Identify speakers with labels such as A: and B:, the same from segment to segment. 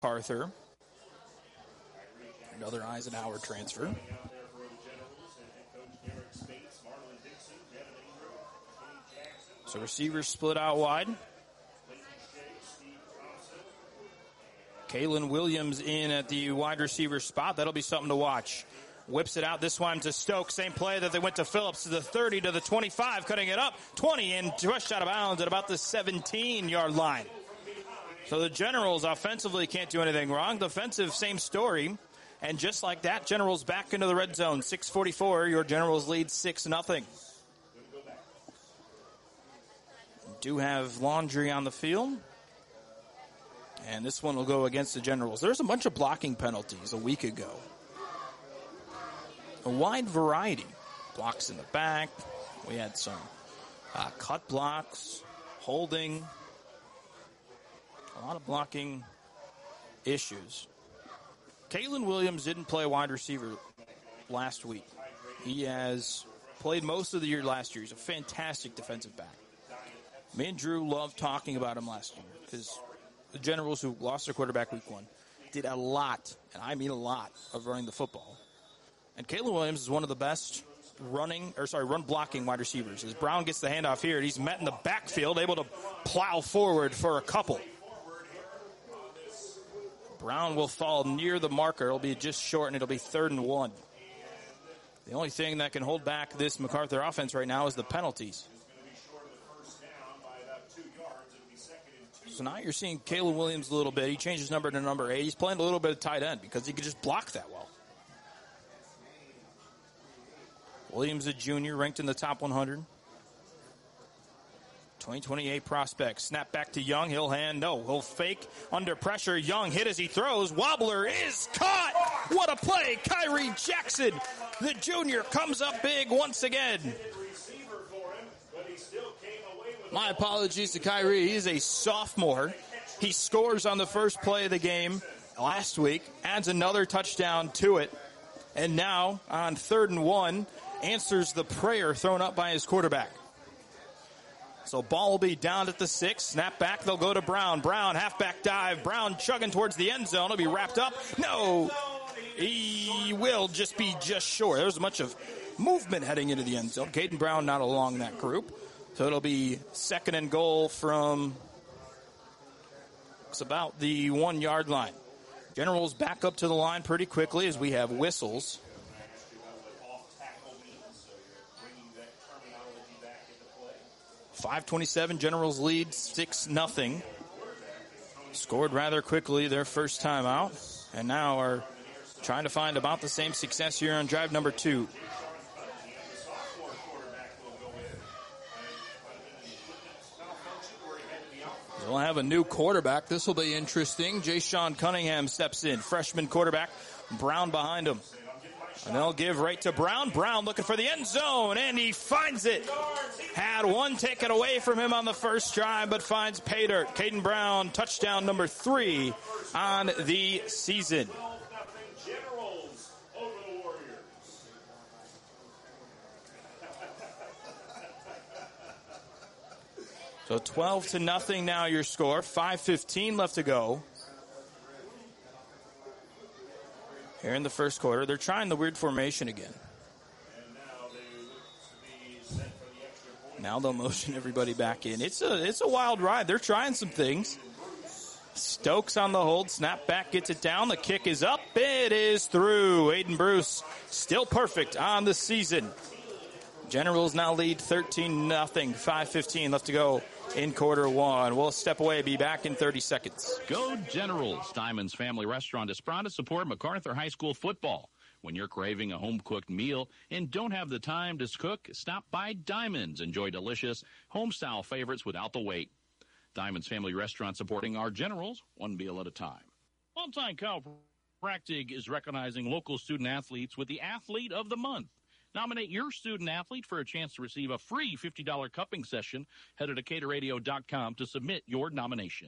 A: MacArthur. Another Eisenhower transfer. So receivers split out wide. Kalen Williams in at the wide receiver spot. That'll be something to watch. Whips it out this one to Stokes. Same play that they went to Phillips to the 30 to the 25, cutting it up. 20 and rushed out of bounds at about the 17-yard line. So the Generals offensively can't do anything wrong. Defensive, same story. And just like that, Generals back into the red zone. 6:44, your Generals lead 6-0. Do have Laundry on the field. And this one will go against the Generals. There's a bunch of blocking penalties a week ago. A wide variety. Blocks in the back. We had some cut blocks, holding. A lot of blocking issues. Kalen Williams didn't play wide receiver last week. He has played most of the year last year. He's a fantastic defensive back. Me and Drew loved talking about him last year because the Generals, who lost their quarterback week 1, did a lot, and I mean a lot, of running the football. And Kalen Williams is one of the best run blocking wide receivers. As Brown gets the handoff here, he's met in the backfield, able to plow forward for a couple. Brown will fall near the marker. It'll be just short, and it'll be 3rd and 1. The only thing that can hold back this MacArthur offense right now is the penalties. So now you're seeing Kalen Williams a little bit. He changed his number to number 8. He's playing a little bit of tight end because he could just block that well. Williams, a junior, ranked in the top 100. 2028 prospect. Snap back to Young. He'll fake under pressure. Young hit as he throws. Wobbler is caught. What a play. Kyrie Jackson, the junior, comes up big once again. My apologies to Kyrie. He's a sophomore. He scores on the first play of the game last week, adds another touchdown to it, and now on 3rd and 1, answers the prayer thrown up by his quarterback. So ball will be down at the 6. Snap back. They'll go to Brown. Brown, halfback dive. Brown chugging towards the end zone. He'll be wrapped up. No, he will just be just short. There's a bunch of movement heading into the end zone. Caden Brown not along that group. So it'll be 2nd and goal from it's about the 1-yard line. Generals back up to the line pretty quickly as we have whistles. .527, Generals lead 6-0. Scored rather quickly their first time out, and now are trying to find about the same success here on drive number 2. They'll have a new quarterback. This will be interesting. Jay-Sean Cunningham steps in. Freshman quarterback. Brown behind him. And they'll give right to Brown. Brown looking for the end zone, and he finds it. Had one taken away from him on the first drive, but finds pay dirt. Caden Brown, touchdown number 3 on the season. So 12-0 now your score. 5:15 left to go. Here in the first quarter. They're trying the weird formation again. Now they'll motion everybody back in. It's a wild ride. They're trying some things. Stokes on the hold. Snap back, gets it down. The kick is up. It is through. Aiden Bruce still perfect on the season. Generals now lead 13-0. 5:15 left to go in quarter 1. We'll step away, be back in 30 seconds.
B: Go Generals. Diamond's Family Restaurant is proud to support MacArthur High School football. When you're craving a home-cooked meal and don't have the time to cook, stop by Diamond's. Enjoy delicious home-style favorites without the wait. Diamond's Family Restaurant supporting our Generals, one meal at a time. Longtime Chiropractic is recognizing local student-athletes with the Athlete of the Month. Nominate your student-athlete for a chance to receive a free $50 cupping session. Head to DecaturRadio.com to submit your nomination.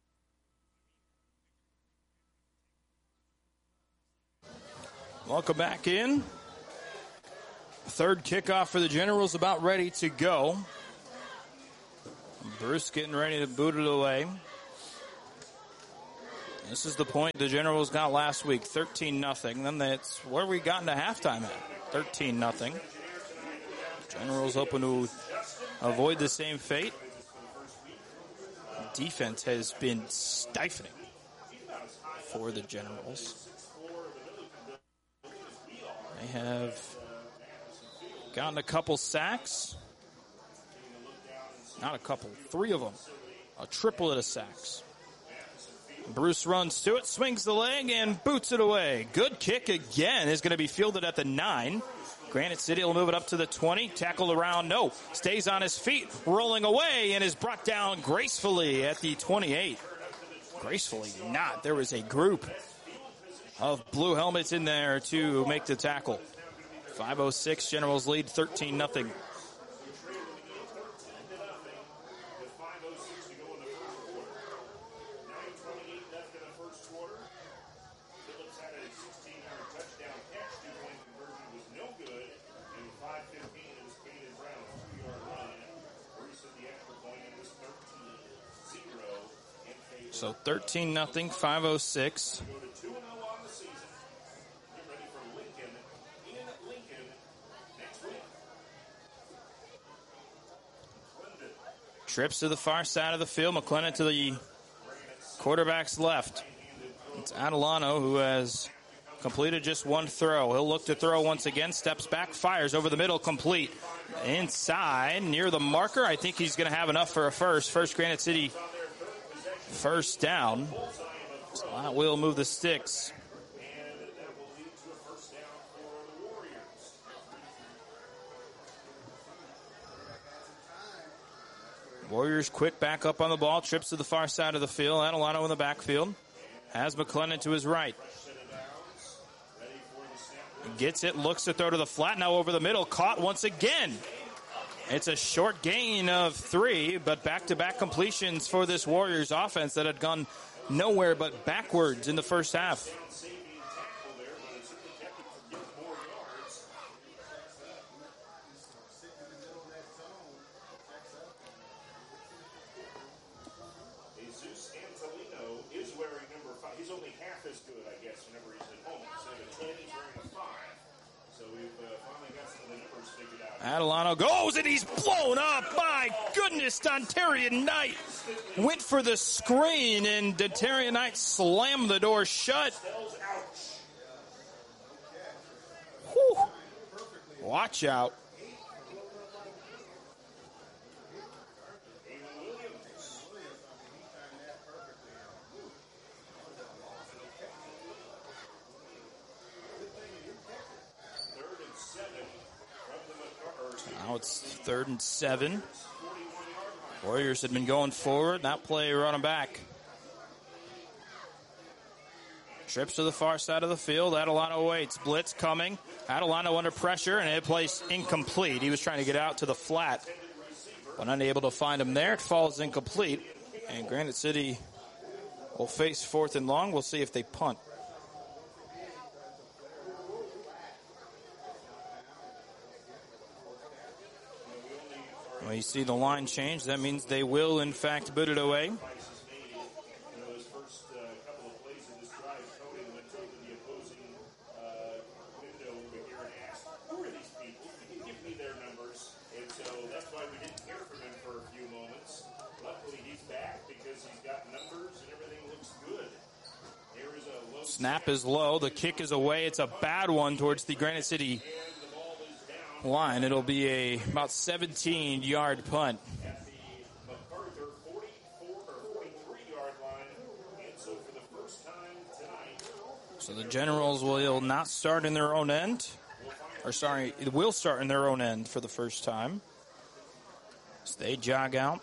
A: Welcome back in. Third kickoff for the Generals about ready to go. Bruce getting ready to boot it away. This is the point the Generals got last week, 13-0. Then that's where we got into halftime at, 13-0. Generals hoping to avoid the same fate. Defense has been stifling for the Generals. They have gotten a couple sacks. Not a couple, 3 of them. A triplet of sacks. Bruce runs to it, swings the leg, and boots it away. Good kick again is going to be fielded at the 9. Granite City will move it up to the 20. Tackled around, no. Stays on his feet, rolling away, and is brought down gracefully at the 28. Gracefully not. There was a group of blue helmets in there to make the tackle. 5:06, Generals lead 13-0. So 13-0, 5:06. Trips to the far side of the field. McLennan to the quarterback's left. It's Adelano who has completed just one throw. He'll look to throw once again. Steps back, fires over the middle, complete. Inside, near the marker. I think he's going to have enough for a first. First Granite City first down. So that will move the sticks. Warriors quick back up on the ball. Trips to the far side of the field. Adelano in the backfield. Has McLennan to his right. Gets it. Looks to throw to the flat. Now over the middle. Caught once again. It's a short gain of 3, but back-to-back completions for this Warriors offense that had gone nowhere but backwards in the first half.
C: Jesus Antolino is wearing number 5. He's only half as good, I guess, whenever he's at home. Instead of a 10, he's wearing a 5. So we've finally got some of the numbers figured out.
A: Adelano goes, and he's blown up. My goodness, Dontarian Knight went for the screen, and Dontarian Knight slammed the door shut. Whew. Watch out. Now it's 3rd and 7. Warriors had been going forward. That play running back. Trips to the far side of the field. Adelano waits. Blitz coming. Adelano under pressure, and it plays incomplete. He was trying to get out to the flat, but unable to find him there. It falls incomplete, and Granite City will face 4th and long. We'll see if they punt. When you see the line change, that means they will, in fact, boot it away.
C: Those first couple of plays of this drive, Tony went over the opposing window over here and asked, who are these people? Can you give me their numbers? And so that's why we didn't hear from him for a few moments. Luckily, he's back because he's got numbers and everything looks good. There is a low
A: snap is low. The kick is away. It's a bad one towards the Granite City line. It'll be a about 17-yard punt.
C: at the MacArthur 44 or 43-yard line. And so for the first time tonight,
A: So the Generals will not start in their own end. It will start in their own end for the first time. So they jog out.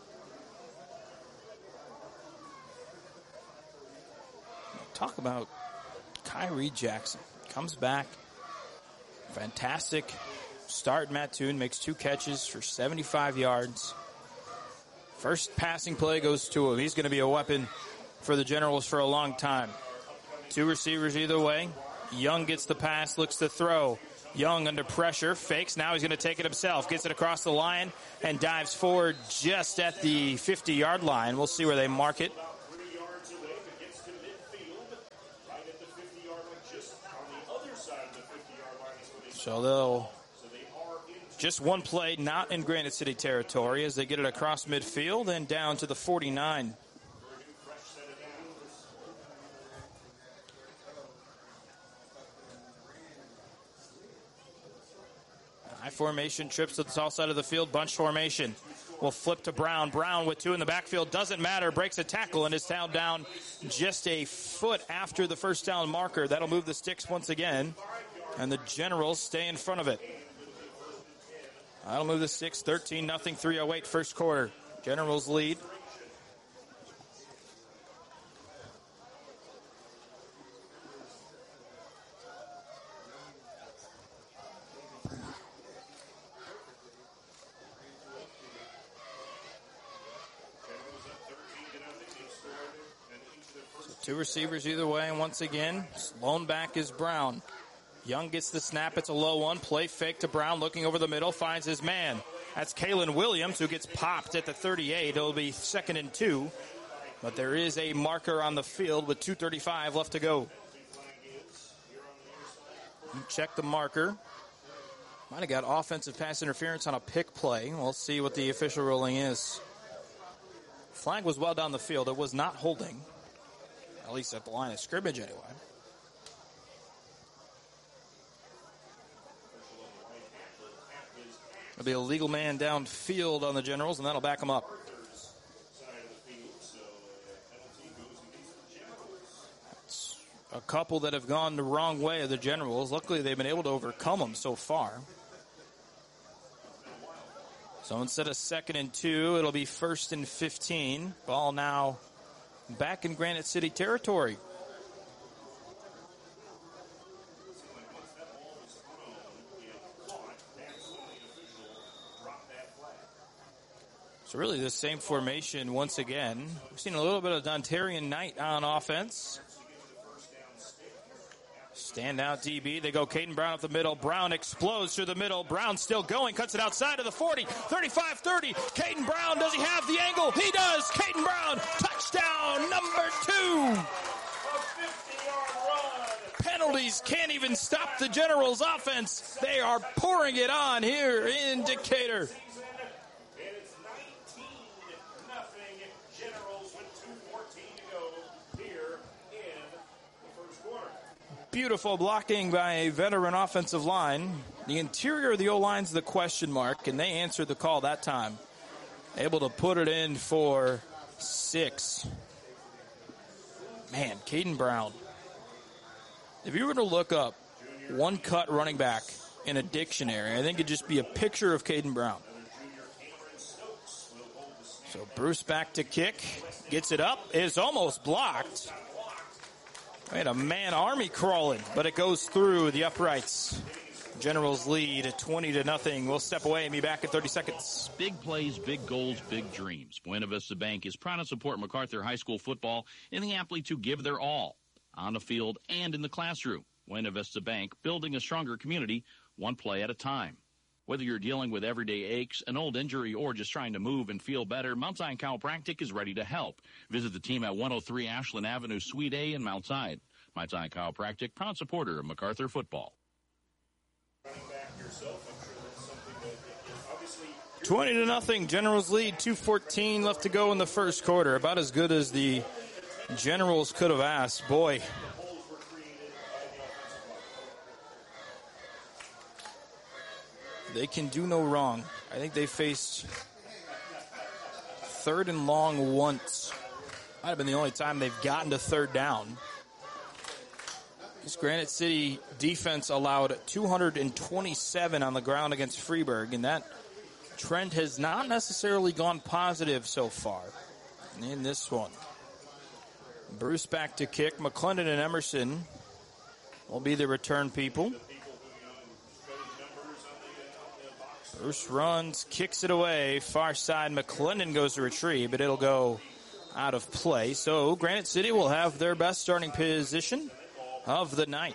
A: Talk about Kyrie Jackson. Comes back. Fantastic start. Mattoon makes 2 catches for 75 yards. First passing play goes to him. He's going to be a weapon for the Generals for a long time. 2 receivers either way. Young gets the pass, looks to throw. Young under pressure, fakes. Now he's going to take it himself. Gets it across the line and dives forward just at the 50-yard line. We'll see where they mark it.
C: 3 yards away, but gets to midfield.
A: So they'll just one play, not in Granite City territory, as they get it across midfield and down to the 49. High formation, trips to the south side of the field, bunch formation. Will flip to Brown. Brown with two in the backfield. Doesn't matter. Breaks a tackle and is held down just a foot after the first down marker. That'll move the sticks once again. And the Generals stay in front of it. That'll move the sticks. 13-0, 3:08 first quarter. Generals lead. Two receivers either way, and once again, lone back is Brown. Young gets the snap. It's a low one. Play fake to Brown, looking over the middle, finds his man. That's Kalen Williams, who gets popped at the 38. It'll be 2nd and 2, but there is a marker on the field with 2:35 left to go. Check the marker. Might have got offensive pass interference on a pick play. We'll see what the official ruling is. Flag was well down the field. It was not holding. At least at the line of scrimmage, anyway. It'll be a legal man downfield on the Generals, and that'll back them up. That's a couple that have gone the wrong way of the Generals. Luckily, they've been able to overcome them so far. So instead of 2nd and 2, it'll be 1st and 15. Ball now back in Granite City territory. So really the same formation once again. We've seen a little bit of Dontarian Knight on offense. Standout DB. They go Caden Brown up the middle. Brown explodes through the middle. Brown still going. Cuts it outside of the 40. 35-30. Caden Brown, does he have the angle? He does. Caden Brown. Touchdown number 2. Penalties can't even stop the Generals' offense. They are pouring it on here in Decatur. Beautiful blocking by a veteran offensive line. The interior of the O-line's the question mark, and they answered the call that time. Able to put it in for 6. Man, Caden Brown. If you were to look up one-cut running back in a dictionary, I think it'd just be a picture of Caden Brown. So Bruce back to kick. Gets it up. Is almost blocked. We had a man army crawling, but it goes through the uprights. Generals lead at 20-0. We'll step away and be back in 30 seconds.
B: Big plays, big goals, big dreams. Buena Vista Bank is proud to support MacArthur High School football and the athletes who give their all on the field and in the classroom. Buena Vista Bank, building a stronger community, one play at a time. Whether you're dealing with everyday aches, an old injury, or just trying to move and feel better, Mount Zion Chiropractic is ready to help. Visit the team at 103 Ashland Avenue, Suite A in Mount Zion. Mount Zion Chiropractic, proud supporter of MacArthur football.
A: 20-0. Generals lead. 2:14 left to go in the first quarter. About as good as the Generals could have asked. Boy. They can do no wrong. I think they faced 3rd and long once. Might have been the only time they've gotten to 3rd down. This Granite City defense allowed 227 on the ground against Freeburg, and that trend has not necessarily gone positive so far in this one. Bruce back to kick. McClendon and Emerson will be the return people. Bruce runs, kicks it away. Far side, McClendon goes to retrieve, but it'll go out of play. So Granite City will have their best starting position of the night.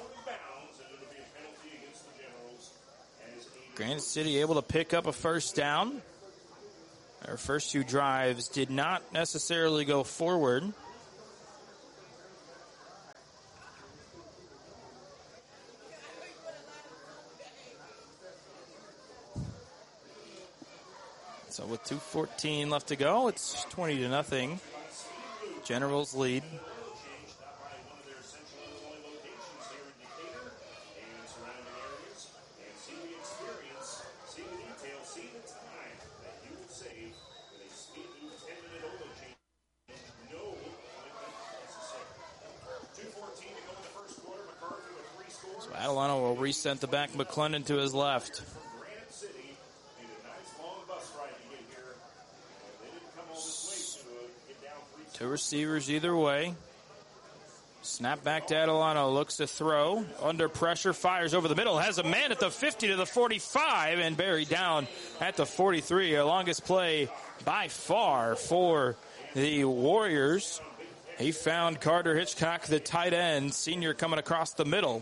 A: Granite City able to pick up a first down. Their first 2 drives did not necessarily go forward. So with 2:14 left to go, it's 20-0. Generals lead. So Adelano will resend the back. McClendon to his left. Two receivers either way. Snap back to Adelano. Looks to throw. Under pressure. Fires over the middle. Has a man at the 50 to the 45. And buried down at the 43. Our longest play by far for the Warriors. He found Carter Hitchcock, the tight end. Senior coming across the middle.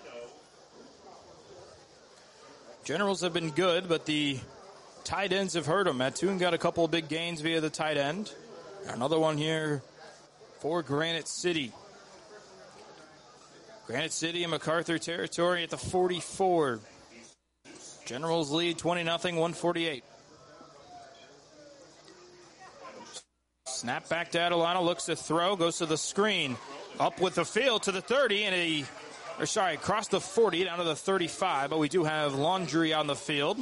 A: Generals have been good, but the tight ends have hurt them. Mattoon got a couple of big gains via the tight end. Another one here for Granite City. Granite City in MacArthur territory at the 44. Generals lead 20-0, 148. Snap back to Adelano, looks to throw, goes to the screen. Up with the field to the 30, and across the 40 down to the 35, but we do have Laundry on the field.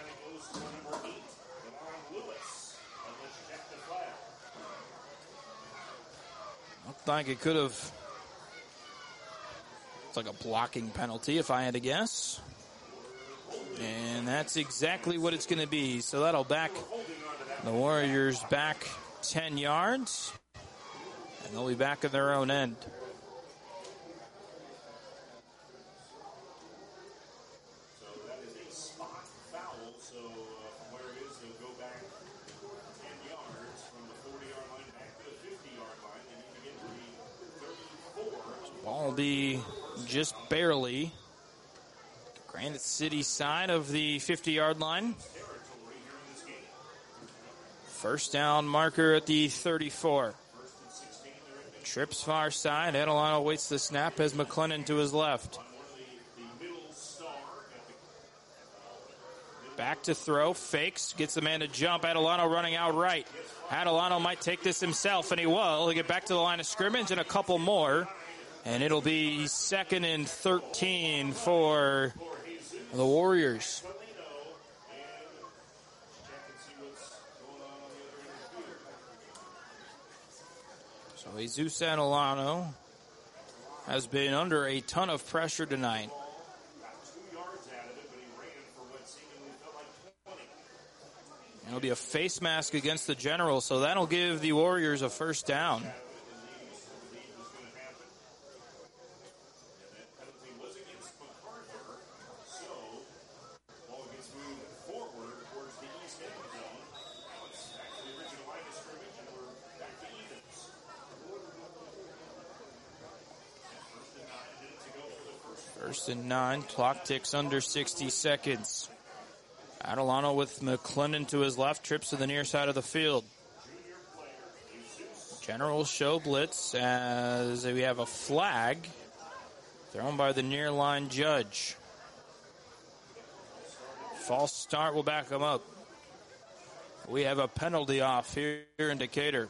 A: Looked like it could have. It's like a blocking penalty, if I had to guess. And that's exactly what it's going to be. So that'll back the Warriors back 10 yards. And they'll be back at their own end. Ball will be just barely the Granite City side of the 50-yard line. First down marker at the 34. Trips far side. Adelano waits the snap as McClendon to his left. Back to throw. Fakes. Gets the man to jump. Adelano running out right. Adelano might take this himself, and he will. He'll get back to the line of scrimmage and a couple more. And it'll be 2nd and 13 for the Warriors. So Jesus Adelano has been under a ton of pressure tonight. And it'll be a face mask against the Generals, so that'll give the Warriors a first down. First and 9, clock ticks under 60 seconds. Adelano with McClendon to his left, trips to the near side of the field. Generals show blitz as we have a flag thrown by the near line judge. False start will back him up. We have a penalty off here in Decatur.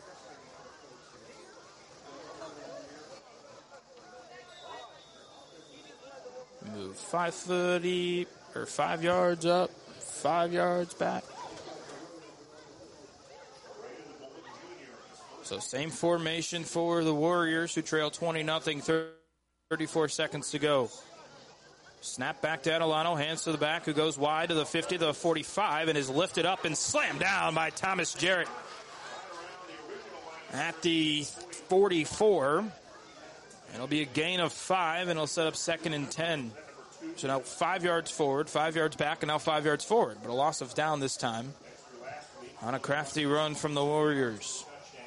A: Move 5 yards up, 5 yards back. So same formation for the Warriors, who trail 20-0, 34 seconds to go. Snap back to Adelano, hands to the back, who goes wide to the 50, to the 45, and is lifted up and slammed down by Thomas Jarrett at the 44. It'll be a gain of 5, and it'll set up 2nd and 10. So now 5 yards forward, 5 yards back, and now 5 yards forward. But a loss of down this time on a crafty run from the Warriors.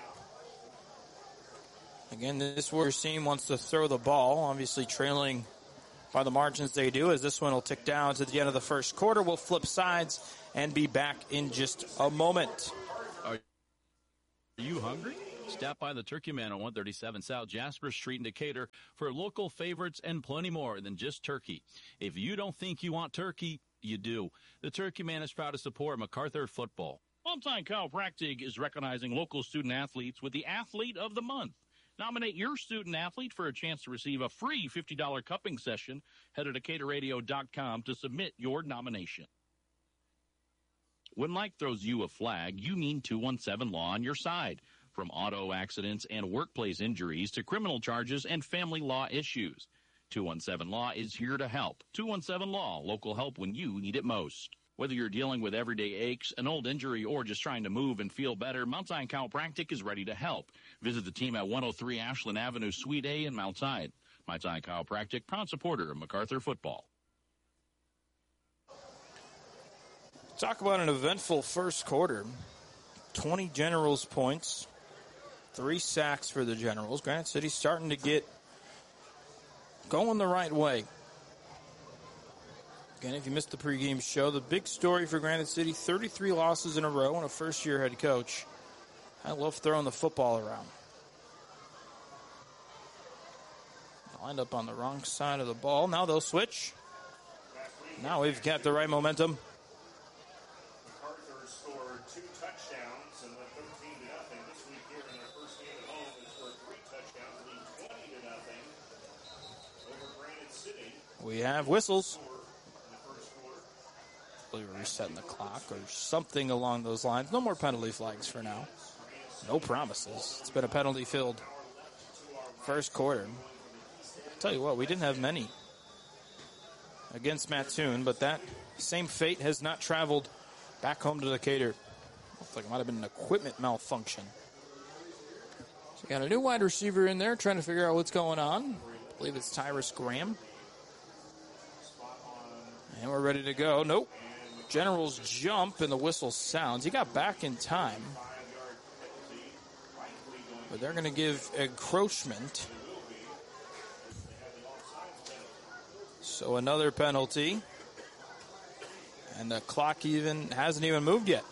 A: Again, this Warriors team wants to throw the ball, obviously trailing by the margins they do, as this one will tick down to the end of the first quarter. We'll flip sides and be back in just a moment.
B: Are you hungry? Stop by the Turkey Man on 137 South Jasper Street in Decatur for local favorites and plenty more than just turkey. If you don't think you want turkey, you do. The Turkey Man is proud to support MacArthur football. Mountain Chiropractic is recognizing local student athletes with the Athlete of the Month. Nominate your student athlete for a chance to receive a free $50 cupping session. Head to DecaturRadio.com to submit your nomination. When life throws you a flag, you need 217 Law on your side. From auto accidents and workplace injuries to criminal charges and family law issues. 217 Law is here to help. 217 Law, local help when you need it most. Whether you're dealing with everyday aches, an old injury, or just trying to move and feel better, Mount Zion Chiropractic is ready to help. Visit the team at 103 Ashland Avenue, Suite A in Mount Zion. Mount Zion Chiropractic, proud supporter of MacArthur football.
A: Talk about an eventful first quarter. 20 Generals points, 3 sacks for the Generals. Granite City starting to get going the right way. Again, if you missed the pregame show, the big story for Granite City, 33 losses in a row and a first-year head coach. I love throwing the football around. Lined up on the wrong side of the ball. Now they'll switch. Now we've got the right momentum.
C: MacArthur scored 2 touchdowns and led 13-0. This week here in their first game at home, they scored 3 touchdowns, leading 20-0 over Granite City.
A: We have whistles. I believe we're resetting the clock or something along those lines. No more penalty flags for now. No promises. It's been a penalty-filled first quarter. I'll tell you what, we didn't have many against Mattoon, but that same fate has not traveled back home to Decatur. Looks like it might have been an equipment malfunction. So we got a new wide receiver in there trying to figure out what's going on. I believe it's Tyrus Graham. And we're ready to go. Nope. Generals jump and the whistle sounds. He got back in time. But they're going to give encroachment. So another penalty. And the clock hasn't even moved yet.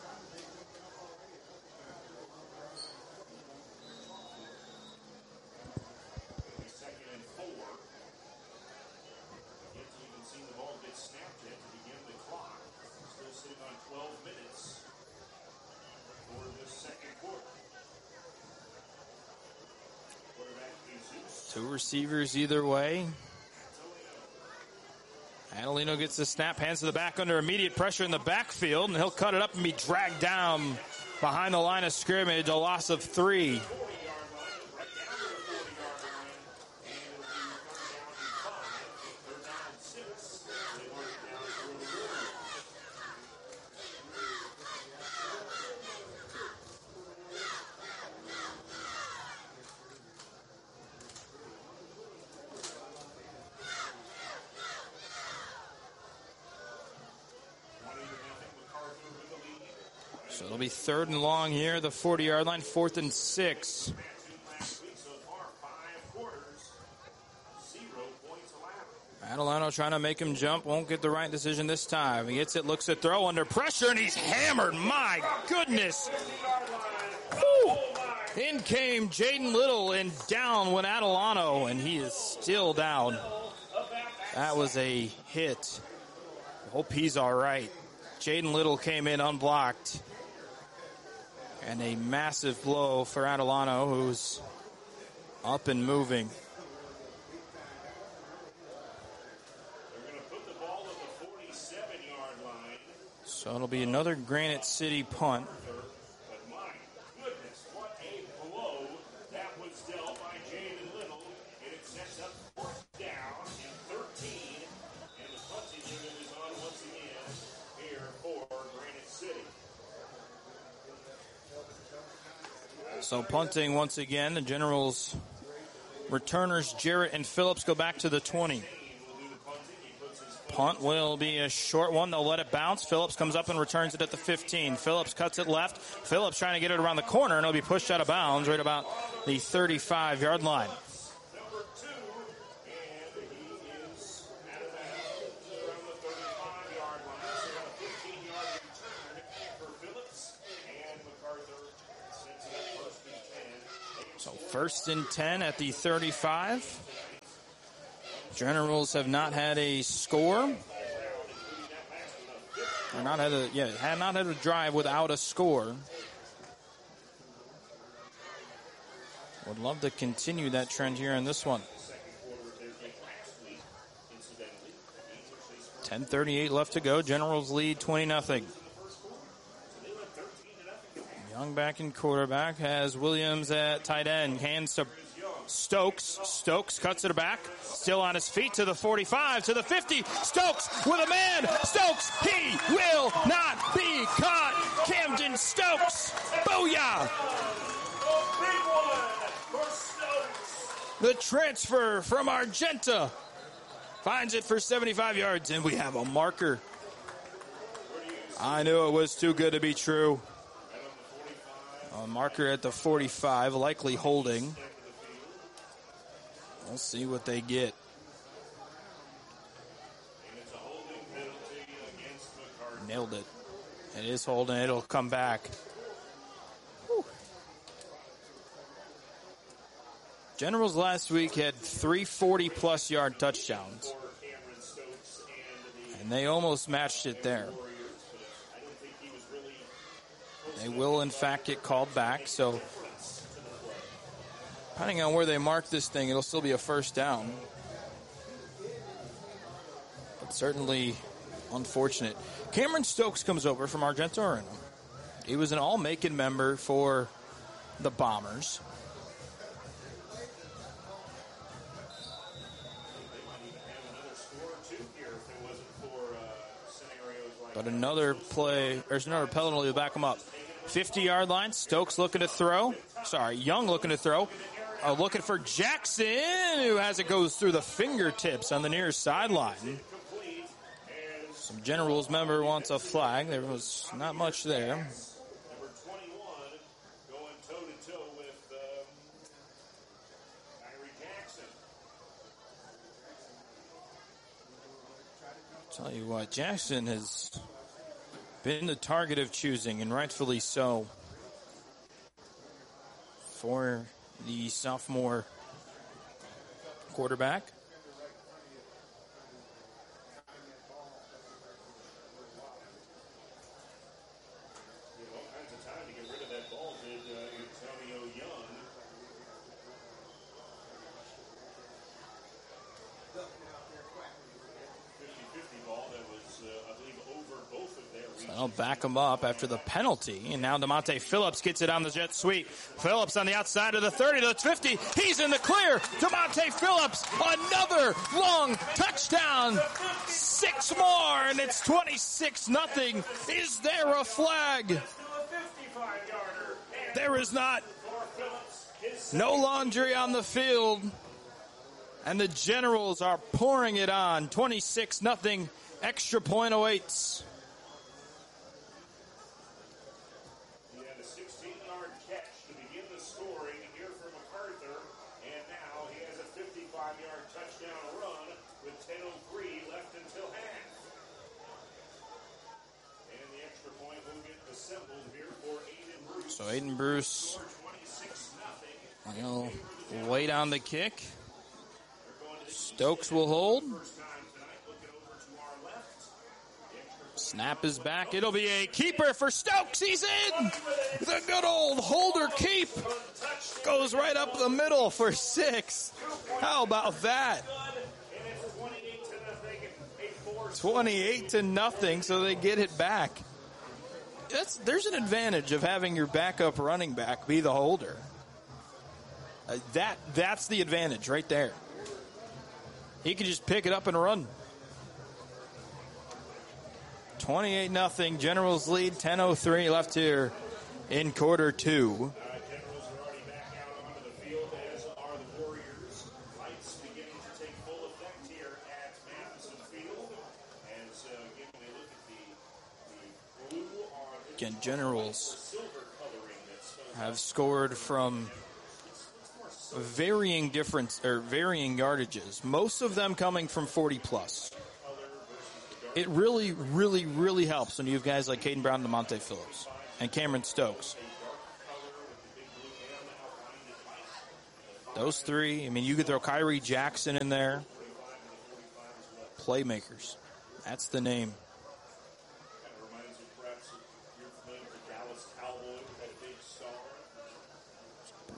A: Two receivers either way. Adelino gets the snap, hands to the back under immediate pressure in the backfield, and he'll cut it up and be dragged down behind the line of scrimmage, a loss of 3. So it'll be 3rd and long here, the 40-yard line, 4th and 6. Adelano trying to make him jump, won't get the right decision this time. He hits it, looks at throw under pressure, and he's hammered. My goodness. Whew. In came Jaden Little, and down went Adelano, and he is still down. That was a hit. Hope he's all right. Jaden Little came in unblocked. And a massive blow for Adelano, who's up and moving.
C: They're going to put the ball at the 47-yard line.
A: So it'll be another Granite City punt.
C: But my goodness, what a blow that was dealt by Jaden Little. And it sets up 4th down and 13. And the punting unit is on once again here for Granite City.
A: So punting once again. The Generals returners Jarrett and Phillips go back to the 20. Punt will be a short one. They'll let it bounce. Phillips comes up and returns it at the 15. Phillips cuts it left. Phillips trying to get it around the corner, and it'll be pushed out of bounds right about the 35-yard line.
C: Number 2, and he is out of bounds around the 35-yard line. So a 15-yard return for Phillips, and MacArthur sets it up 1st and 10.
A: So 1st and 10 at the 35. Generals have not had a score. Or had not had a drive without a score. Would love to continue that trend here in this one. 10:38 left to go. Generals lead 20-0. Young back in quarterback, has Williams at tight end. Hands to Stokes. Stokes cuts it back. Still on his feet to the 45, to the 50. Stokes with a man. Stokes, he will not be caught. Camden Stokes. Booyah! The transfer from Argenta finds it for 75 yards, and we have a marker. I knew it was too good to be true. A marker at the 45, likely holding. We'll see what they get. Nailed it. It is holding. It'll come back. Whew. Generals last week had 3 40-plus yard touchdowns. And they almost matched it there. They will, in fact, get called back. So, depending on where they mark this thing, it'll still be a first down. But certainly unfortunate. Cameron Stokes comes over from Argenta Arena. He was an All-Macon member for the Bombers. But another play, there's another penalty to back him up. 50-yard line, Stokes looking to throw. Young looking to throw. Looking for Jackson, who has it goes through the fingertips on the near sideline. Some Generals member wants a flag. There was not much there.
C: Number 21 going toe-to-toe with Kyrie Jackson.
A: Tell you what, Jackson has been the target of choosing, and rightfully so, for the sophomore quarterback.
C: All kinds of time to get rid of that ball, did Antonio Young.
A: I'll back him up after the penalty. And now DeMonte Phillips gets it on the jet sweep. Phillips on the outside of the 30 to the 50. He's in the clear. DeMonte Phillips, another long touchdown. 6 more, and it's 26-0. Is there a flag? There is not. No laundry on the field. And the Generals are pouring it on. 26-0. Extra point awaits.
C: He had a 16-yard catch to begin the scoring here for MacArthur, and now he has a 55-yard touchdown run with 10:03 left until half. And the extra point will get assembled here for Aiden Bruce.
A: So Aiden Bruce will wait on the kick. Stokes will hold. Snap is back. It'll be a keeper for Stokes. He's in. The good old holder keep goes right up the middle for 6. How about that? 28-0, so they get it back. There's an advantage of having your backup running back be the holder. That's the advantage right there. He can just pick it up and run. 28-0. Generals lead. 10:03 left here in quarter 2.
C: Generals are already back out onto the field, as are the Warriors. Lights beginning to take full effect here at Madison Field. As again, we look at the blue on
A: Again, Generals
C: silver coloring that's
A: have scored from varying yardages. Most of them coming from 40-plus. It really, really, really helps when you have guys like Caden Brown and DeMonte Phillips and Cameron Stokes. Those three, I mean, you could throw Kyrie Jackson in there. Playmakers. That's the name.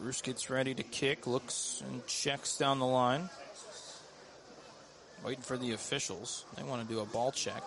A: Bruce gets ready to kick, looks and checks down the line. Waiting for the officials. They want to do a ball check.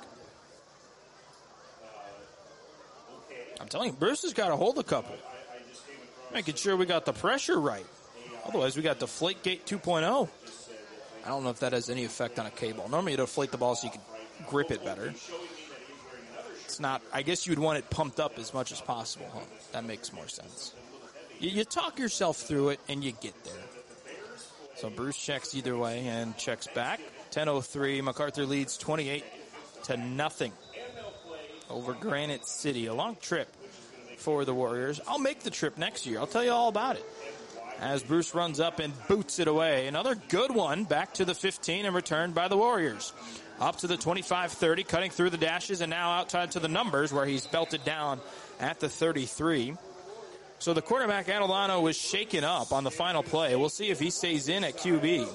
A: I'm telling you, Bruce has got to hold a couple. Making sure we got the pressure right. Otherwise, we got Deflategate 2.0. I don't know if that has any effect on a K-ball. Normally, you deflate the ball so you can grip it better. It's not, I guess you'd want it pumped up as much as possible, huh? That makes more sense. You talk yourself through it, and you get there. So Bruce checks either way and checks back. 10:03, MacArthur leads 28-0 over Granite City. A long trip for the Warriors. I'll make the trip next year. I'll tell you all about it. As Bruce runs up and boots it away. Another good one back to the 15 and returned by the Warriors. Up to the 25-30, cutting through the dashes, and now outside to the numbers where he's belted down at the 33. So the quarterback, Adelano, was shaken up on the final play. We'll see if he stays in at QB.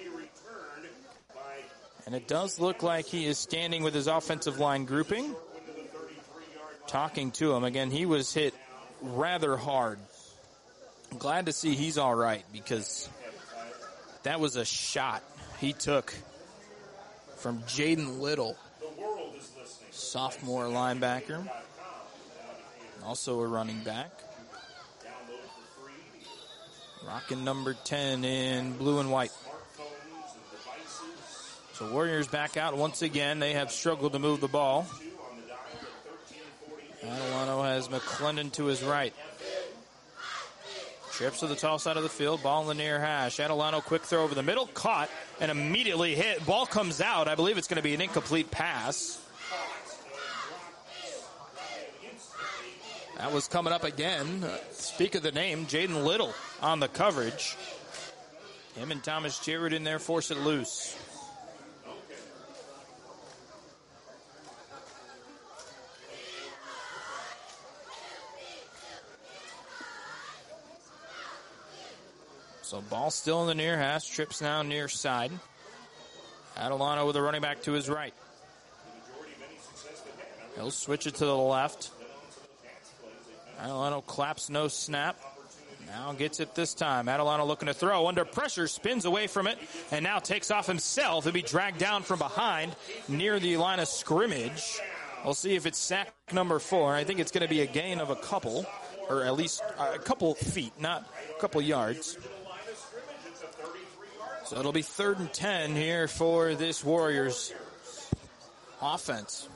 A: And it does look like he is standing with his offensive line grouping, talking to him. Again, he was hit rather hard. I'm glad to see he's all right because that was a shot he took from Jaden Little, sophomore linebacker, also a running back. Rocking number 10 in blue and white. So Warriors back out once again. They have struggled to move the ball. Adelano has McClendon to his right. Trips to the tall side of the field. Ball in the near hash. Adelano, quick throw over the middle. Caught and immediately hit. Ball comes out. I believe it's going to be an incomplete pass. That was coming up again. Speak of the name, Jaden Little on the coverage. Him and Thomas Jarrett in there force it loose. So ball still in the near hash. Trips now near side. Adelano with a running back to his right. He'll switch it to the left. Adelano claps, no snap. Now gets it this time. Adelano looking to throw. Under pressure, spins away from it, and now takes off himself. He'll be dragged down from behind near the line of scrimmage. We'll see if it's sack number 4. I think it's going to be a gain of a couple, or at least a couple feet, not a couple yards. So it'll be 3rd and 10 here for this Warriors offense.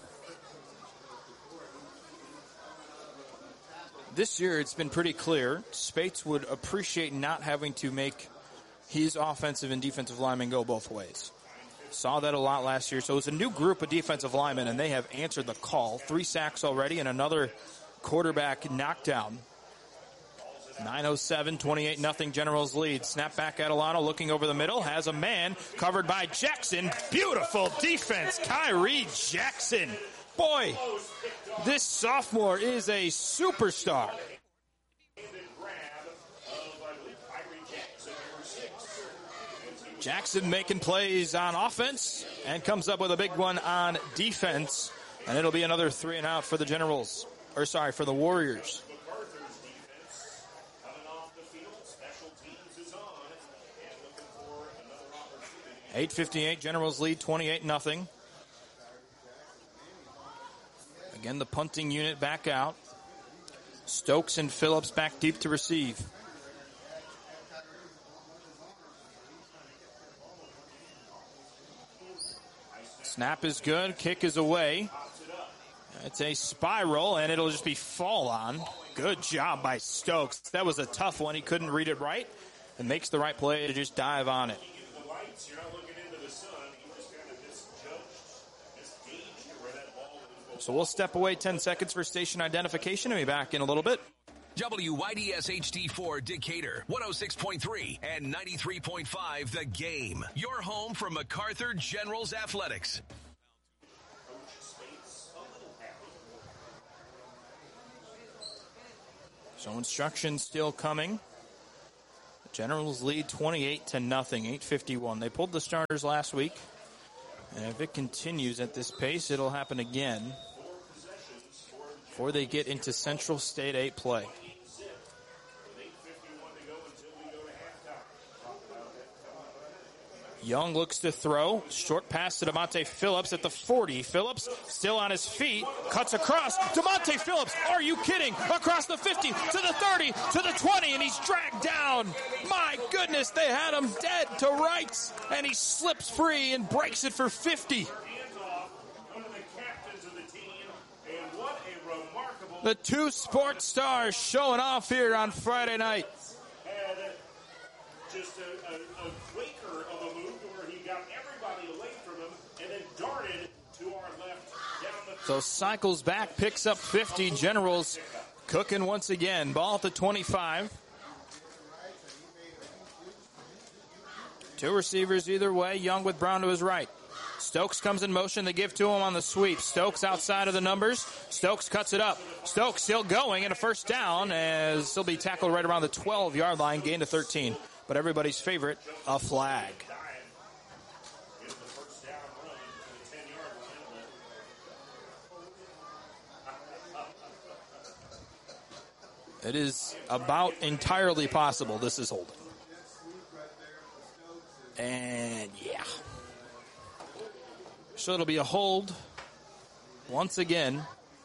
A: This year, it's been pretty clear. Spates would appreciate not having to make his offensive and defensive linemen go both ways. Saw that a lot last year. So it's a new group of defensive linemen, and they have answered the call. 3 sacks already and another quarterback knockdown. 9:07, 28-0 Generals lead. Snap back Adelano looking over the middle. Has a man covered by Jackson. Beautiful defense, Kyrie Jackson. Boy, this sophomore is a superstar. Jackson making plays on offense and comes up with a big one on defense. And it'll be another 3 and out for the Generals. Or sorry, for the Warriors. 8:58, Generals lead 28-0. Again, the punting unit back out. Stokes and Phillips back deep to receive. Snap is good. Kick is away. It's a spiral, and it'll just be fall on. Good job by Stokes. That was a tough one. He couldn't read it right and makes the right play to just dive on it. So we'll step away 10 seconds for station identification and be back in a little bit.
D: WYDS HD4 Decatur, 106.3 and 93.5 The Game. Your home for MacArthur Generals Athletics.
A: So instruction still coming. The Generals lead 28-0, 8:51. They pulled the starters last week. And if it continues at this pace, it'll happen again before they get into Central State 8 play. Young looks to throw. Short pass to DeMonte Phillips at the 40. Phillips still on his feet. Cuts across. DeMonte Phillips, are you kidding? Across the 50, to the 30, to the 20, and he's dragged down. My goodness, they had him dead to rights. And he slips free and breaks it for 50.
C: One of the captains of the team, and what a remarkable...
A: The two sports stars showing off here on Friday night.
C: Had just a quaker of a move where he got everybody away from him and then darted to our left down the...
A: So cycles back, picks up 50. Generals cooking once again. Ball at the 25. Two receivers either way. Young with Brown to his right. Stokes comes in motion. They give to him on the sweep. Stokes outside of the numbers. Stokes cuts it up. Stokes still going, and a first down as he'll be tackled right around the 12-yard line, gain to 13. But everybody's favorite, a flag. It is about entirely possible this is holding. And yeah. So it'll be a hold once again.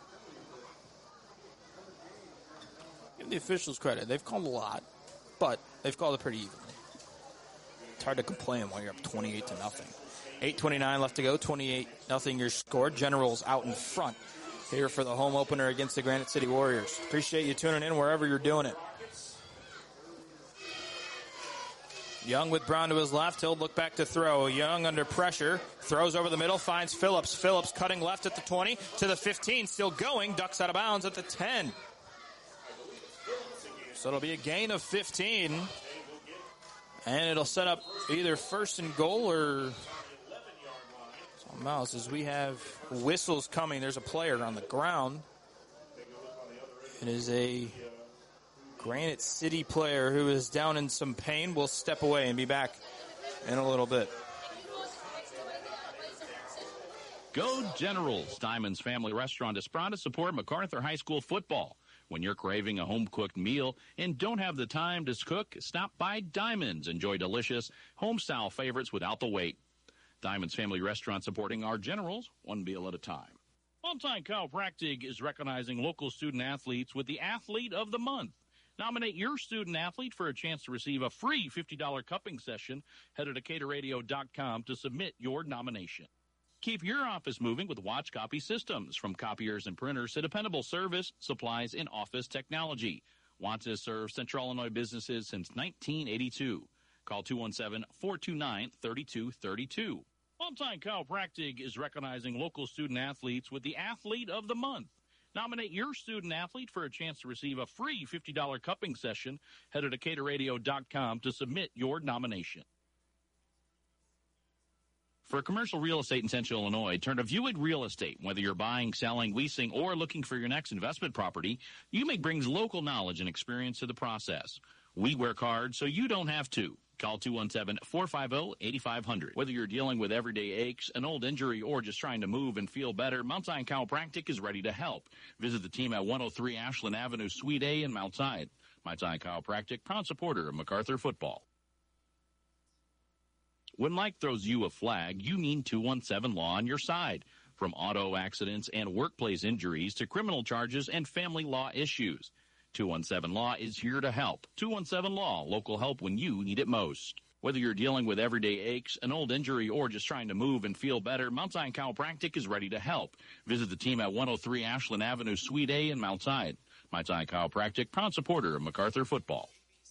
A: Give the officials credit. They've called a lot, but they've called it pretty evenly. It's hard to complain when you're up 28-0. 8:29 left to go. 28-0 your score. Generals out in front here for the home opener against the Granite City Warriors. Appreciate you tuning in wherever you're doing it. Young with Brown to his left. He'll look back to throw. Young under pressure. Throws over the middle. Finds Phillips. Phillips cutting left at the 20 to the 15. Still going. Ducks out of bounds at the 10. So it'll be a gain of 15. And it'll set up either first and goal or something else as we have whistles coming. There's a player on the ground. It is a Granite City player who is down in some pain. Will step away and be back in a little bit.
B: Go Generals! Diamond's Family Restaurant is proud to support MacArthur High School football. When you're craving a home-cooked meal and don't have the time to cook, stop by Diamond's. Enjoy delicious home-style favorites without the wait. Diamond's Family Restaurant supporting our Generals, one meal at a time. Mountain Chiropractic is recognizing local student-athletes with the Athlete of the Month. Nominate your student-athlete for a chance to receive a free $50 cupping session. Head to DecaturRadio.com to submit your nomination. Keep your office moving with Watch Copy Systems. From copiers and printers to dependable service, supplies, and office technology. Watch has served Central Illinois businesses since 1982. Call 217-429-3232. Mountain Chiropractic is recognizing local student-athletes with the Athlete of the Month. Nominate your student-athlete for a chance to receive a free $50 cupping session. Head to DecaturRadio.com to submit your nomination. For commercial real estate in Central Illinois, turn to Viewit Real Estate. Whether you're buying, selling, leasing, or looking for your next investment property, UMIG brings local knowledge and experience to the process. We work hard so you don't have to. Call 217-450-8500. Whether you're dealing with everyday aches, an old injury, or just trying to move and feel better, Mount Zion Chiropractic is ready to help. Visit the team at 103 Ashland Avenue, Suite A in Mount Zion. Mount Zion Chiropractic, proud supporter of MacArthur football. When life throws you a flag, you need 217 Law on your side. From auto accidents and workplace injuries to criminal charges and family law issues. 217 Law is here to help. 217 Law, local help when you need it most. Whether you're dealing with everyday aches, an old injury, or just trying to move and feel better, Mount Zion Chiropractic is ready to help. Visit the team at 103 Ashland Avenue, Suite A in Mount Zion. Mount Zion Chiropractic, proud supporter of MacArthur football.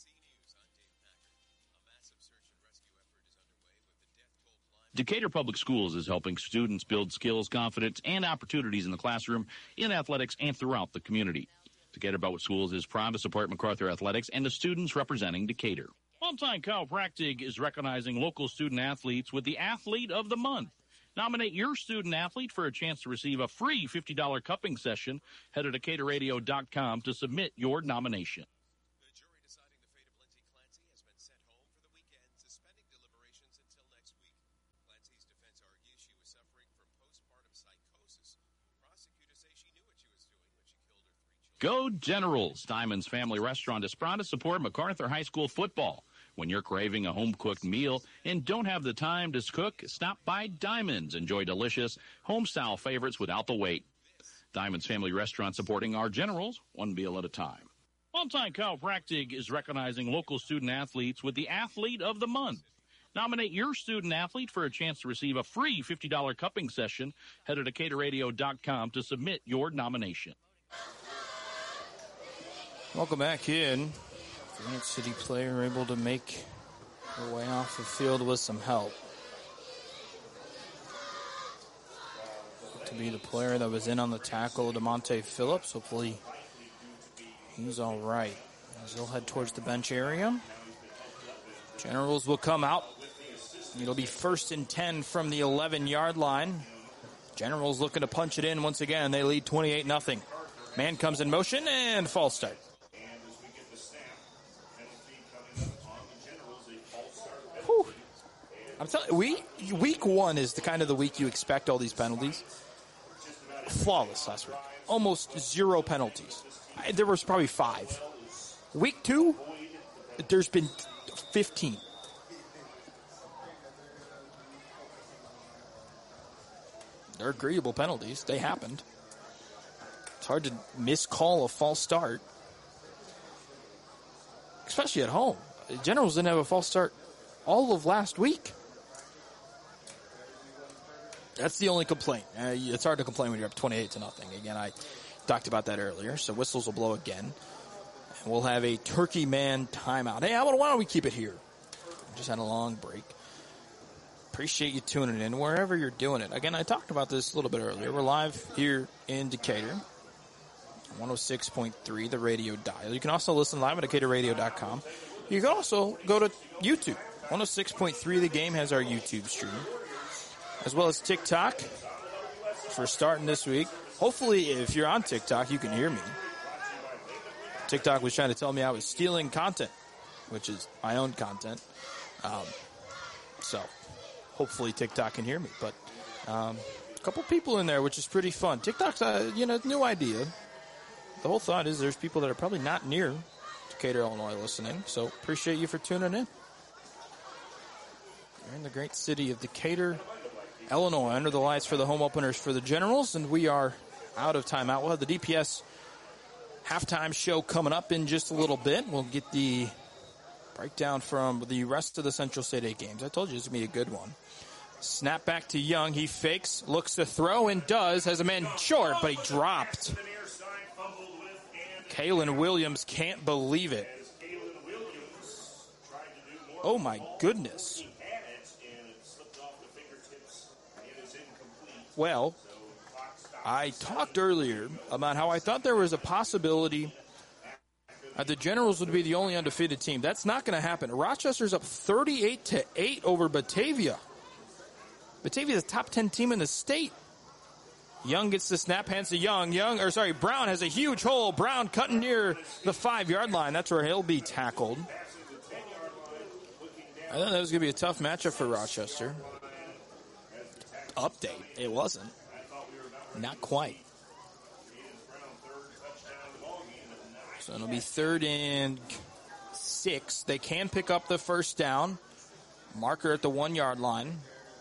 B: Decatur Public Schools is helping students build skills, confidence, and opportunities in the classroom, in athletics, and throughout the community. Decatur Public Schools is proud to support MacArthur athletics and the students representing Decatur. Mountain Chiropractic is recognizing local student-athletes with the Athlete of the Month. Nominate your student-athlete for a chance to receive a free $50 cupping session. Head to DecaturRadio.com to submit your nomination.
E: The jury deciding the fate of Lindsay Clancy has been sent home for the weekend, suspending deliberations until next week. Clancy's defense argues she was suffering from postpartum psychosis. Prosecutors say she knew what she was doing when she killed her 3 children.
B: Go Generals! Diamond's Family Restaurant is proud to support MacArthur High School football. When you're craving a home-cooked meal and don't have the time to cook, stop by Diamonds. Enjoy delicious home-style favorites without the wait. Diamonds Family Restaurant, supporting our Generals, one meal at a time. Longtime Chiropractic is recognizing local student athletes with the Athlete of the Month. Nominate your student athlete for a chance to receive a free $50 cupping session. Head to DecaturRadio.com to submit your nomination.
A: Welcome back in. Granite City player able to make her way off the field with some help. To be the player that was in on the tackle, DeMonte Phillips. Hopefully he's all right. As they'll head towards the bench area. Generals will come out. It'll be 1st and 10 from the 11-yard line. Generals looking to punch it in once again. They lead 28-0. Man comes in motion and false start. Whew. I'm telling you, week one is the kind of the week you expect all these penalties. Flawless last week. Almost 0 penalties. There was probably 5. Week 2, there's been 15. They're agreeable penalties. They happened. It's hard to miscall a false start. Especially at home. Generals didn't have a false start all of last week. That's the only complaint. It's hard to complain when you're up 28-0. Again, I talked about that earlier. So whistles will blow again. And we'll have a turkey man timeout. Hey, why don't we keep it here? Just had a long break. Appreciate you tuning in wherever you're doing it. Again, I talked about this a little bit earlier. We're live here in Decatur. 106.3, the radio dial. You can also listen live at DecaturRadio.com. You can also go to YouTube. 106.3, the game has our YouTube stream. As well as TikTok for starting this week. Hopefully, if you're on TikTok, you can hear me. TikTok was trying to tell me I was stealing content, which is my own content. So hopefully TikTok can hear me. But a couple people in there, which is pretty fun. TikTok's a new idea. The whole thought is there's people that are probably not near Decatur, Illinois listening. So appreciate you for tuning in. We're in the great city of Decatur, Illinois, under the lights for the home openers for the Generals, and we are out of timeout. We'll have the DPS halftime show coming up in just a little bit. We'll get the breakdown from the rest of the Central State 8 games. I told you it's going to be a good one. Snap back to Young. He fakes, looks to throw, and does. Has a man short, but he dropped. Kalen Williams can't believe it. Oh, my goodness. Well, I talked earlier about how I thought there was a possibility that the Generals would be the only undefeated team. That's not going to happen. Rochester's up 38-8 over Batavia. Batavia's a top 10 team in the state. Young gets the snap, hands to Young. Brown has a huge hole. Brown cutting near the 5-yard line. That's where he'll be tackled. I thought that was going to be a tough matchup for Rochester. Update. It wasn't. Not quite. So it'll be 3rd and 6. They can pick up the first down. Marker at the 1-yard line.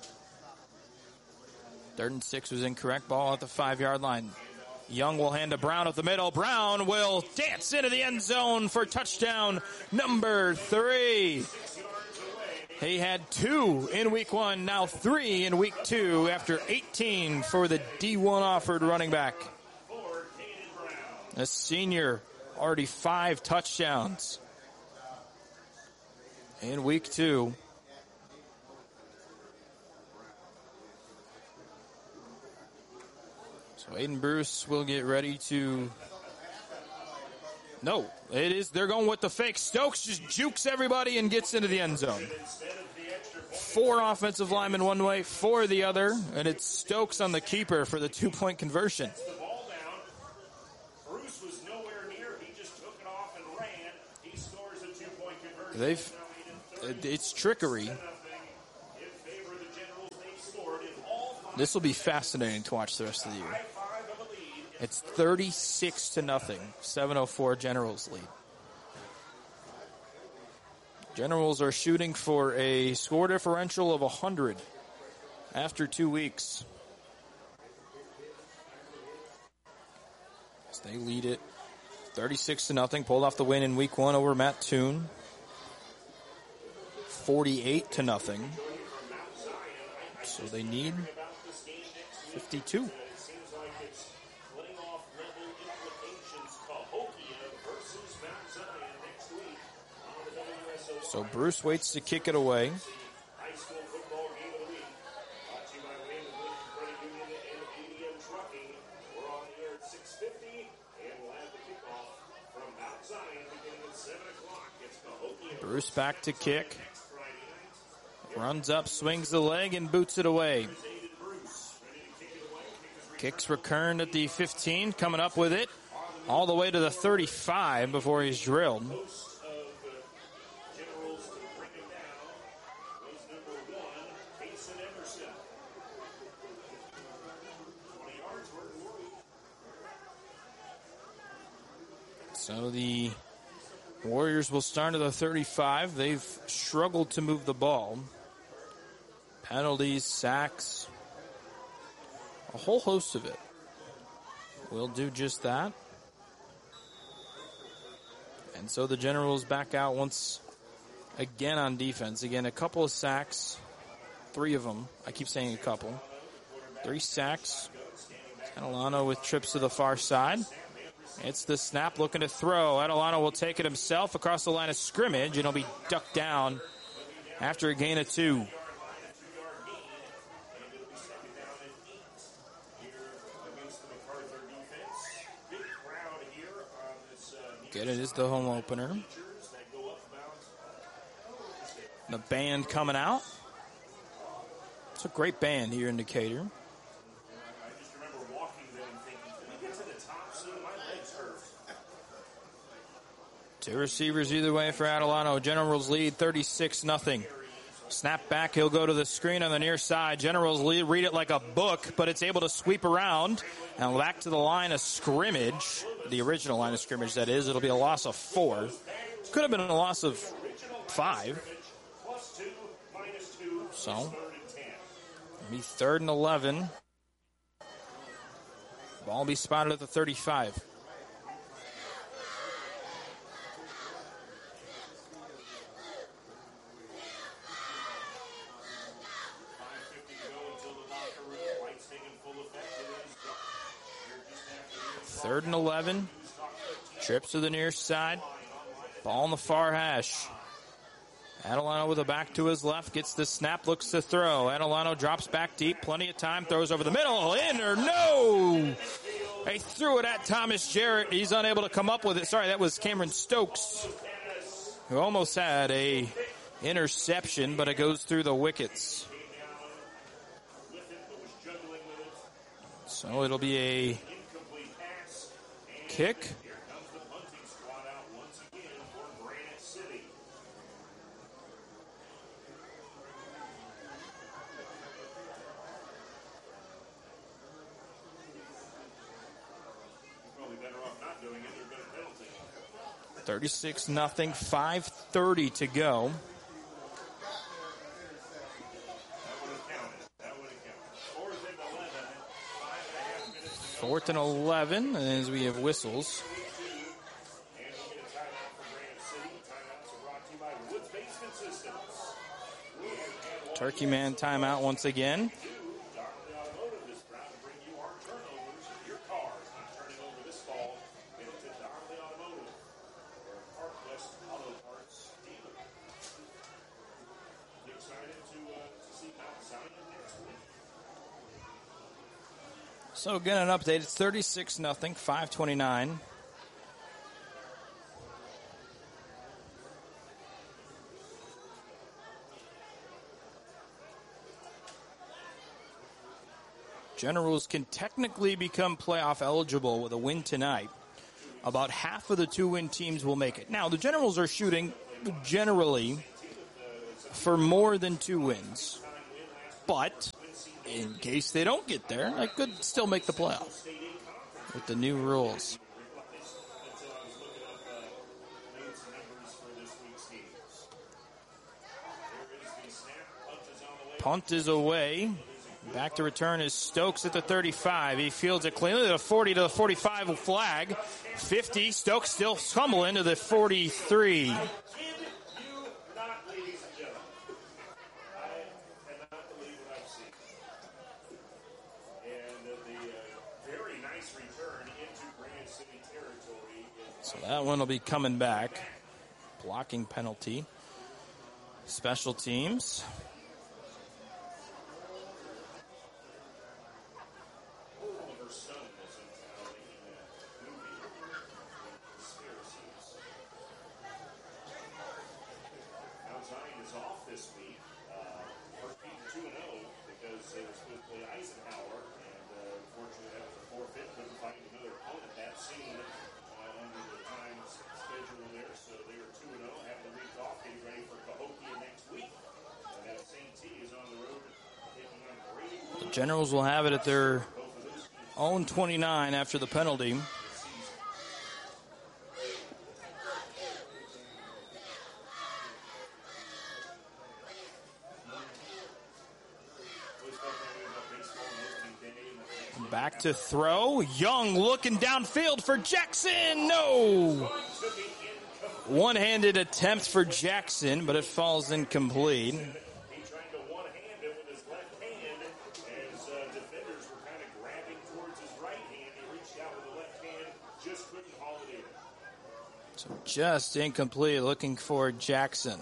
A: 3rd and 6 was incorrect. Ball at the 5-yard line. Young will hand to Brown up the middle. Brown will dance into the end zone for touchdown number 3. He had 2 in week 1, now 3 in week 2 after 18 for the D1 offered running back. A senior, already 5 touchdowns in week 2. So Aiden Bruce will get ready to... No, it is. They're going with the fake. Stokes just jukes everybody and gets into the end zone. 4 offensive linemen one way, 4 the other, and it's Stokes on the keeper for the 2-point conversion.
C: Bruce was nowhere near. He just took it off and ran. He scores a 2-point conversion.
A: It's trickery. This will be fascinating to watch the rest of the year. It's 36-0. 7:04 Generals lead. Generals are shooting for a score differential of 100 after 2 weeks. As they lead it 36-0, pulled off the win in week 1 over Mattoon. 48-0. So they need 52. So Bruce waits to kick it away.
C: High school football game of the week. Brought to you by Wayne Credit Union and ADM Trucking. We're on the air at 6:50, and we'll have the kickoff from Mount Zion beginning at 7 o'clock. It's Cahokia.
A: Bruce back to kick. Runs up, swings the leg, and boots it away. Kicks returned at the 15, coming up with it all the way to the 35 before he's drilled. So the Warriors will start at the 35. They've struggled to move the ball. Penalties, sacks, a whole host of it. We'll do just that. And so the Generals back out once again on defense. Again, a couple of sacks, 3 of them. I keep saying a couple. 3 sacks. Adelano with trips to the far side. It's the snap, looking to throw. Adelano will take it himself across the line of scrimmage, and he'll be ducked down after a gain of 2. Good, it is the home opener. The band coming out. It's a great band here in Decatur. Two receivers either way for Adelano. Generals lead 36-0. Snap back, he'll go to the screen on the near side. Generals lead, read it like a book, but it's able to sweep around and back to the line of scrimmage. The original line of scrimmage, that is. It'll be a loss of 4. Could have been a loss of 5. So, it'll be 3rd and 11. Ball will be spotted at the 35. Third and 11. Trips to the near side. Ball on the far hash. Adelano with a back to his left. Gets the snap, looks to throw. Adelano drops back deep. Plenty of time. Throws over the middle. In or no? They threw it at Thomas Jarrett. He's unable to come up with it. Sorry, that was Cameron Stokes, who almost had a interception, but it goes through the wickets. So it'll be a kick.
C: Here comes the punting squad out once again for Granite City. Probably better off not doing it. There's been a penalty.
A: 36-0, 5:30 to go.
C: That would have counted. 4th and 11. 5.5 minutes to go.
A: 4th and 11, as we have whistles.
C: And we'll get a timeout for Granite City. Timeouts are brought to you by Woods Basement Systems.
A: Turkey man timeout once again.
C: Darley Automotive is proud to bring you our turnovers. Your car is not turning over this fall. Get it to Darley Automotive. They're a Park West Auto Parts dealer. You excited to see Mount Zion next week?
A: So again, an update. It's 36-0, 5:29. Generals can technically become playoff eligible with a win tonight. About half of the 2-win teams will make it. Now, the Generals are shooting generally for more than 2 wins. But in case they don't get there, they could still make the playoff with the new rules.
C: Until I was looking up Nate's numbers for this week's games.
A: Punt is away. Back to return is Stokes at the 35. He fields it cleanly. The 40 to the 45 flag. 50. Stokes still stumbling to the 43.
C: Kid you not, ladies and gentlemen. I cannot believe what I've seen. And the very nice return into Granite City territory.
A: So that one will be coming back. Blocking penalty. Special teams.
C: Oliver Stone was in town making that movie, Conspiracies. Now Zion is off this week. First beat 2-0 because they were supposed to play Eisenhower, and unfortunately that was a forfeit. Couldn't find another opponent that soon under the time schedule there, so they were 2-0, having the week off, getting ready for Cahokia next week. And that St. T is on the road taking on Brady.
A: The Generals will have it at their own 29 after the penalty. Back to throw. Young looking downfield for Jackson. No. One-handed attempt for Jackson, but it falls incomplete.
C: He tried to one-hand it with his left hand as defenders were kind of grabbing towards his right hand. He reached out with the left hand, just couldn't haul it in.
A: So just incomplete, looking for Jackson.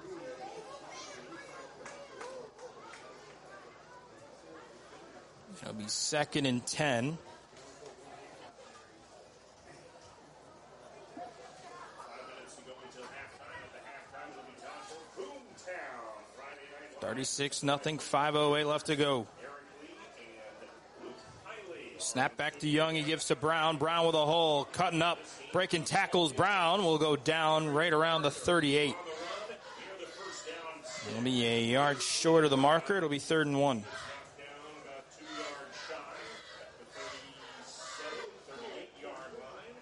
A: It'll be 2nd and 10.
C: 5 minutes to go until halftime. At the halftime, it'll be time for Boomtown. Friday night.
A: 36-0, 5:08 left to go.
C: Eric Lee and Luke Hiley.
A: Snap back to Young. He gives to Brown. Brown with a hole. Cutting up. Breaking tackles. Brown will go down right around the 38.
C: Near the first down.
A: It'll be a yard short of the marker. It'll be 3rd and 1.
C: Down about 2 yards shy at the 37, 38-yard line.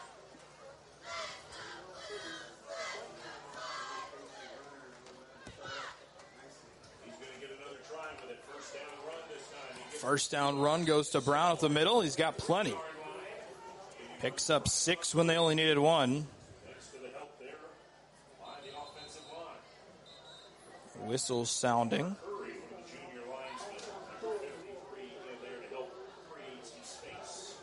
C: He's going to get another try with it. First down run this time. He gets
A: First down run goes to Brown up the middle. He's got plenty. Picks up 6 when they only needed 1.
C: next to the help there by the offensive line.
A: Whistle sounding.
C: Curry, one of the junior linesmen, number 53, in there to help create some space.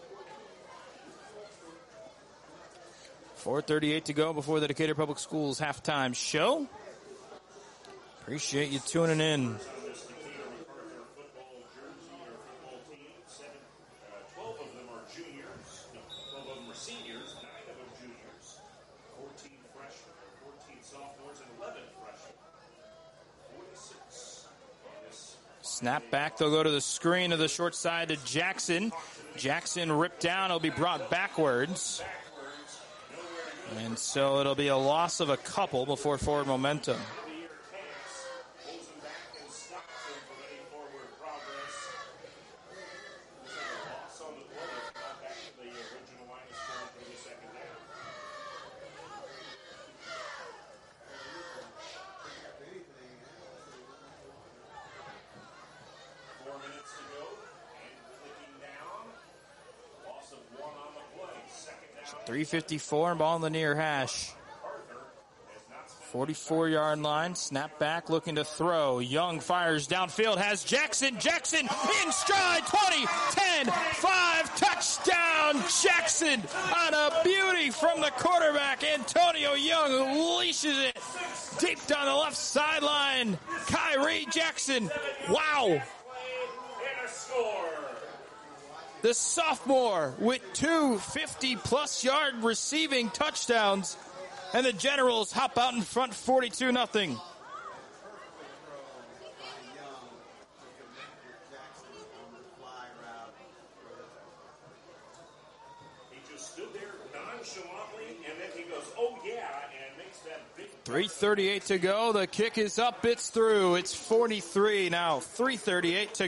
A: 4:38 to go before the Decatur Public Schools halftime show. Appreciate you tuning in.
C: On this Decatur MacArthur football jersey or football team, 12 of them are juniors. No, 12 of them are seniors, 9 of them juniors. 14 freshmen, 14 sophomores, and 11 freshmen. 46 on this.
A: Snap back. They'll go to the screen to the short side to Jackson. Jackson ripped down. It'll be brought backwards. And so it'll be a loss of a couple before forward momentum.
C: The year pass pulls him back and stops him from any forward progress. Looks like a loss on the play. Not back to the original line of scrimmage for the second down. Four minutes to go, and clicking down. Loss of 1 on the play. Second down.
A: 3:54 ball in the near hash.
C: Arthur has not spent
A: 44-yard line. Snap back looking to throw. Young fires downfield. Has Jackson. Jackson in stride. 20, 10, 5. Touchdown Jackson on a beauty from the quarterback. Antonio Young who leashes it deep down the left sideline. Kyrie Jackson. Wow.
C: play and a score.
A: The sophomore with 2 50-plus yard receiving touchdowns. And the Generals hop out in front 42-0.
C: He just stood there nonchalantly, and then he goes, oh yeah, and makes that big
A: 3:38 to go. The kick is up. It's through. It's 43 now. 3:38 to